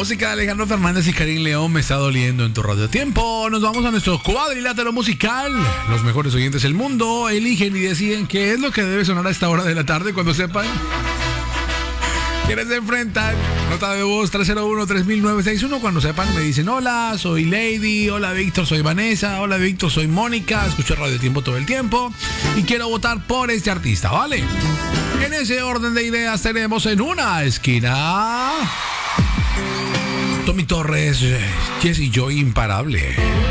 Música de Alejandro Fernández y Karim León, Me está doliendo en tu radio tiempo. Nos vamos a nuestro cuadrilátero musical. Los mejores oyentes del mundo eligen y deciden qué es lo que debe sonar a esta hora de la tarde. Cuando sepan quiénes se enfrentan, nota de voz 301-3961. Cuando sepan me dicen: hola, soy Lady, hola Víctor, soy Vanessa, hola Víctor, soy Mónica, escucho Radio Tiempo todo el tiempo y quiero votar por este artista, ¿vale? En ese orden de ideas tenemos en una esquina Tommy Torres, Jesse Joy Imparable.